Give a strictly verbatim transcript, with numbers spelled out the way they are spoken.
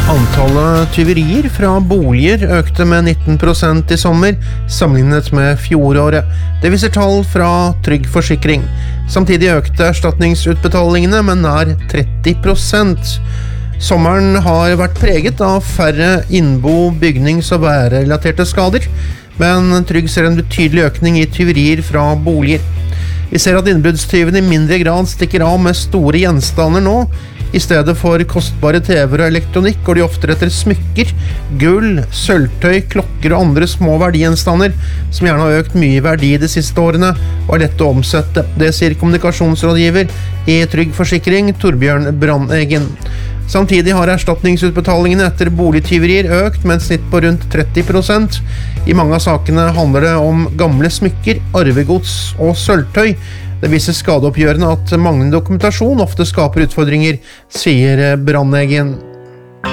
Antallet tyverier fra boliger økte med nitten prosent i sommer, sammenlignet med fjoråret. Det viser tall fra Trygg Forsikring. Samtidig økte erstatningsutbetalingene med nær tretti prosent. Sommeren har vært preget av færre innbo-, bygnings- og værrelaterte skader, men Trygg ser en betydelig økning i tyverier fra boliger. Vi ser at innbruddstyvene i mindre grad stikker av med store gjenstander nå. I stedet for kostbare T V-er og elektronikk går de oftere etter smykker, gull, sølvtøy, klokker og andre små verdigjenstander som gjerne har økt mye i verdi de siste årene og er lett å omsette. Det sier kommunikasjonsrådgiver i Trygg Forsikring, Torbjørn Brandeggen. Samtidig har erstatningsutbetalingene etter boligtyverier økt med en snitt på rundt tretti prosent. I mange av sakene handler det om gamle smykker, arvegods og sølvtøy. Det viser skadeoppgjørende at manglende dokumentasjon ofte skaper utfordringer, sier Brandeggen.